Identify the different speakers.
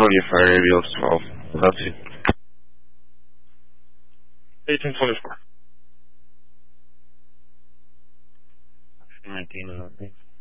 Speaker 1: California Fire Ambulance 12. Love you.
Speaker 2: 1824.
Speaker 1: 19,